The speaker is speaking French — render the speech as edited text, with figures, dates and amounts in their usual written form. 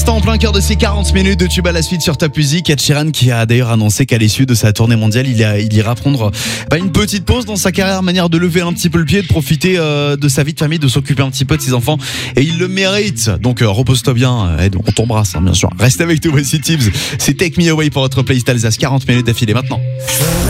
En plein cœur de ces 40 minutes de tube à la suite sur Top Music, Ed Sheeran qui a d'ailleurs annoncé qu'à l'issue de sa tournée mondiale, il ira prendre une petite pause dans sa carrière, manière de lever un petit peu le pied, de profiter de sa vie de famille, de s'occuper un petit peu de ses enfants, et il le mérite. Donc repose-toi bien, Ed, on t'embrasse bien sûr. Reste avec nous, voici Tibbs, c'est Take Me Away pour votre playlist Alsace, 40 minutes d'affilée maintenant.